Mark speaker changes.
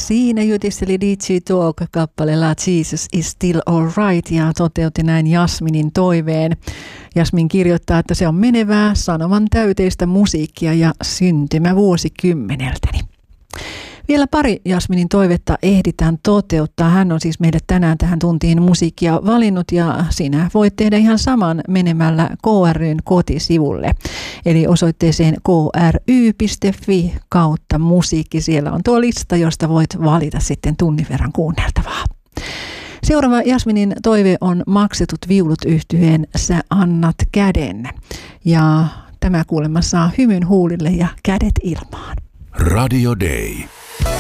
Speaker 1: siinä jytisteli DJ Talk kappaleella Jesus is still alright ja toteutti näin Jasminin toiveen. Jasmin kirjoittaa, että se on menevää, sanoman täyteistä musiikkia ja syntymä vuosikymmeneltäni. Vielä pari Jasminin toivetta ehditään toteuttaa. Hän on siis meille tänään tähän tuntiin musiikkia valinnut ja sinä voit tehdä ihan saman menemällä KRYn kotisivulle. Eli osoitteeseen kry.fi/musiikki. Siellä on tuo lista, josta voit valita sitten tunnin verran kuunneltavaa. Seuraava Jasminin toive on Maksetut viulut -yhtyeen Sä annat käden. Ja tämä kuulemma saa hymyn huulille ja kädet ilmaan.
Speaker 2: Radio Day.